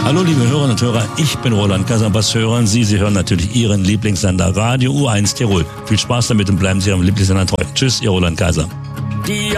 Hallo liebe Hörerinnen und Hörer, ich bin Roland Kaiser. Was hören Sie? Sie hören natürlich Ihren Lieblingssender Radio U1 Tirol. Viel Spaß damit und bleiben Sie Ihrem Lieblingssender treu. Tschüss, Ihr Roland Kaiser.